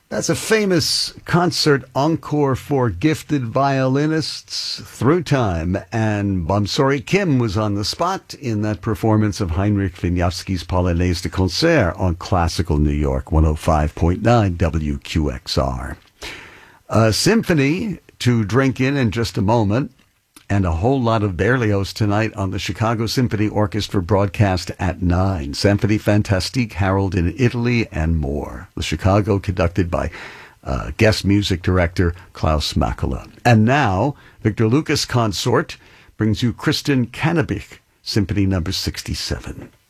That's a famous concert encore for gifted violinists through time. And Bomsori Kim was on the spot in that performance of Heinrich Wieniawski's Polonaise de Concert on Classical New York 105.9 WQXR. A symphony to drink in just a moment, and a whole lot of Berlioz tonight on the Chicago Symphony Orchestra broadcast at 9. Symphonie Fantastique, Harold in Italy, and more. The Chicago conducted by guest music director Klaus Makula. And now, Victor Lucas Consort brings you Kristen Kannabich, Symphony number 67.